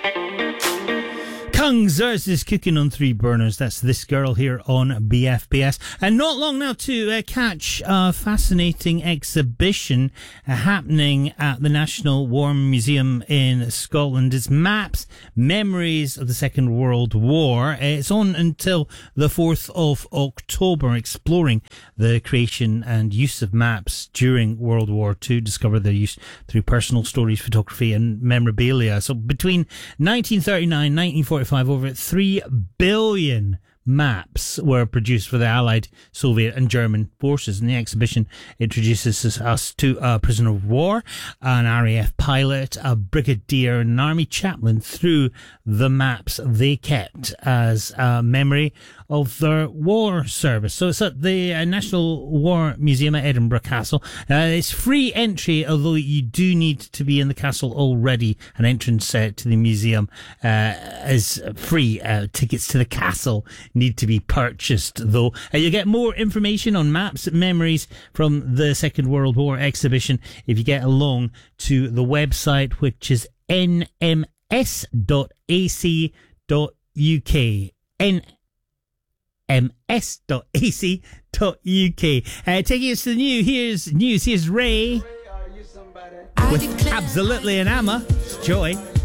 Kung Zers is cooking on three burners. That's This Girl here on BFBS. And not long now to catch a fascinating exhibition happening at the National War Museum in Scotland. It's Maps, Memories of the Second World War. It's on until the 4th of October, exploring the creation and use of maps during World War II. Discover their use through personal stories, photography and memorabilia. So between 1939 and 1945, over 3 billion maps were produced for the Allied, Soviet and German forces. And the exhibition introduces us to a prisoner of war, an RAF pilot, a brigadier and an army chaplain through the maps they kept as a memory of their war service. So it's at the National War Museum at Edinburgh Castle. It's free entry, although you do need to be in the castle already. An entrance to the museum is free. Tickets to the castle need to be purchased, though. You'll get more information on Maps, Memories from the Second World War exhibition if you get along to the website, which is nms.ac.uk. nms.ac.uk. Taking us to the news. Here's Ray with Absolutely an Amma. Joy.